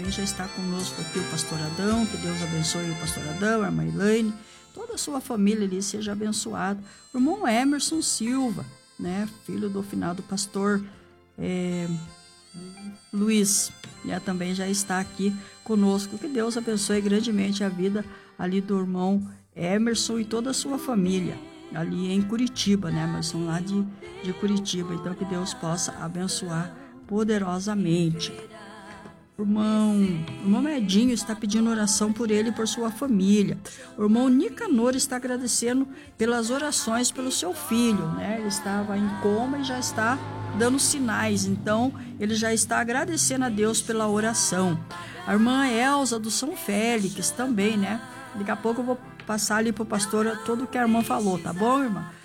também já está conosco aqui o pastor Adão, que Deus abençoe o pastor Adão, a irmã Elaine, toda a sua família ali seja abençoado. O irmão Emerson Silva, né, filho do finado pastor Luiz, né, também já está aqui conosco. Que Deus abençoe grandemente a vida ali do irmão Emerson e toda a sua família, ali em Curitiba, né, mas são lá de Curitiba. Então que Deus possa abençoar poderosamente. O irmão Medinho está pedindo oração por ele e por sua família. O irmão Nicanor está agradecendo pelas orações pelo seu filho, né? Ele estava em coma e já está dando sinais, então ele já está agradecendo a Deus pela oração. A irmã Elza do São Félix também, né? Daqui a pouco eu vou passar ali para o pastor tudo que a irmã falou, tá bom, irmã?